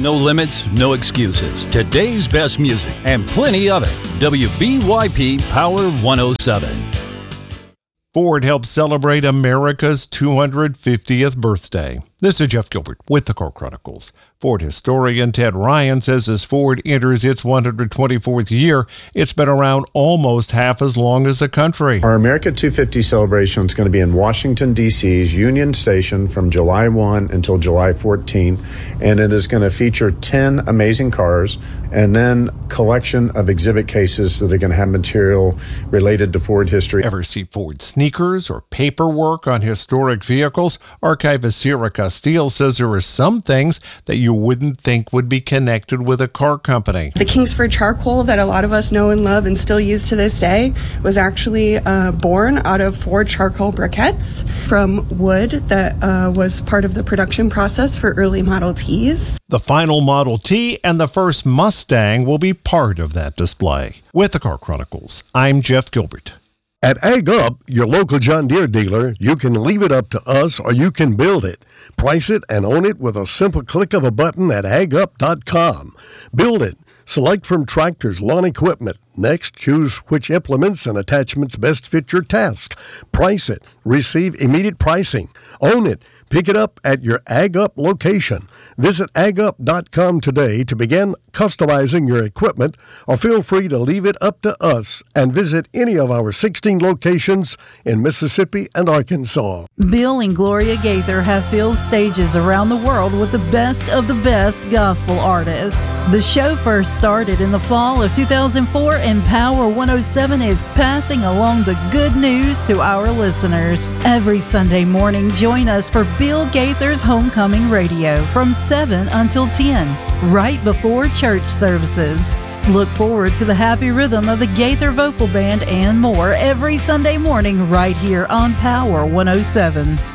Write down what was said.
No limits, no excuses. Today's best music and plenty of it. WBYP Power 107. Ford helps celebrate America's 250th birthday. This is Jeff Gilbert with the Car Chronicles. Ford historian Ted Ryan says as Ford enters its 124th year, it's been around almost half as long as the country. Our America 250 celebration is going to be in Washington, D.C.'s Union Station from July 1 until July 14, and it is going to feature 10 amazing cars and then collection of exhibit cases that are going to have material related to Ford history. Ever see Ford sneakers or paperwork on historic vehicles? Archivist Sierra Castile says there are some things that you wouldn't think would be connected with a car company. The Kingsford charcoal that a lot of us know and love and still use to this day was actually born out of Ford charcoal briquettes from wood that was part of the production process for early Model Ts. The final Model T and the first Mustang will be part of that display. With the Car Chronicles, I'm Jeff Gilbert. At Ag Up, your local John Deere dealer, you can leave it up to us or you can build it. Price it and own it with a simple click of a button at agup.com. Build it. Select from tractors, lawn equipment. Next, choose which implements and attachments best fit your task. Price it. Receive immediate pricing. Own it. Pick it up at your Ag Up location. Visit agup.com today to begin customizing your equipment, or feel free to leave it up to us and visit any of our 16 locations in Mississippi and Arkansas. Bill and Gloria Gaither have filled stages around the world with the best of the best gospel artists. The show first started in the fall of 2004, and Power 107 is passing along the good news to our listeners. Every Sunday morning, join us for Bill Gaither's Homecoming Radio from 7 until 10, right before church services. Look forward to the happy rhythm of the Gaither Vocal Band and more every Sunday morning right here on Power 107.